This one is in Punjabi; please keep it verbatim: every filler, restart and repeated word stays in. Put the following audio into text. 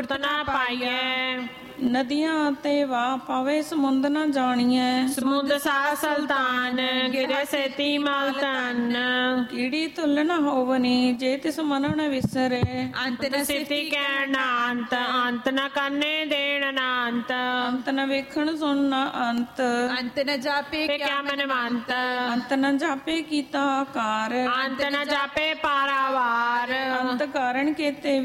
ਨਾ ਪਾਈਐ। ਨਦੀਆਂ ਤੇ ਵਾਹ ਪਾਵੇ ਸਮੁੰਦ ਨਾ ਜਾਣੀਐ। ਸਮੁੰਦ ਸਾ ਸੁਲਤਾਨ ਗਿਰੇ ਸੇਤੀ ਮਲ ਤਨ। ਕੀੜੀ ਧੁੱਲ ਨਾ ਹੋਵਨੀ ਜੇ ਤਿਸ ਮਨ ਨ ਵਿਸਰੇ। ਅੰਤ ਨ ਸਿੱਧੀ ਕਹਿਣ ਨਾ ਅੰਤ, ਅੰਤ ਨ ਕਰਨੇ ਦੇਣ ਨਾ ਅੰਤ। ਅੰਤ ਨ ਵੇਖਣ ਸੁਣ ਨਾ ਅੰਤ, ਅੰਤ ਨ ਜਾਪੇ ਕਿਆ ਮਨਵੰਤ। ਅੰਤ ਨ ਜਾਪੇ ਕੀਤਾ ਆਕਾਰ। ਅੰਤ ਨ ਜਾਪੇ ਪਾਰਾਵਾਰ। ਅੰਤ ਕਾਰਨ ਕੇਤੇ